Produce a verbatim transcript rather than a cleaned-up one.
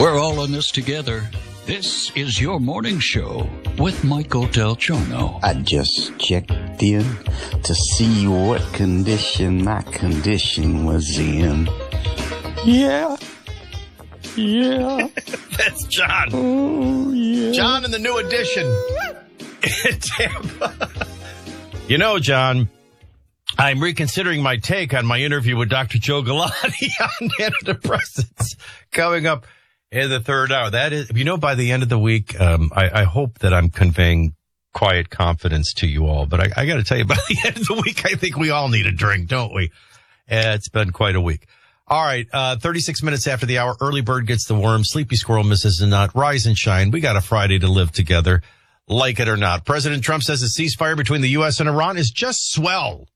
We're all in this together. This is your morning show with Michael Del Giorno. I just checked in to see what condition my condition was in. Yeah. Yeah. That's John. Oh, yeah. John in the new edition. In Tampa. You know, John, I'm reconsidering my take on my interview with Doctor Joe Galati on antidepressants coming up in the third hour. That is, you know, by the end of the week, um, I, I hope that I'm conveying quiet confidence to you all. But I, I got to tell you, by the end of the week, I think we all need a drink, don't we? Uh, it's been quite a week. All right, uh, thirty-six minutes after the hour, early bird gets the worm, sleepy squirrel misses the nut, rise and shine. We got a Friday to live together, like it or not. President Trump says the ceasefire between the U S and Iran is just swell.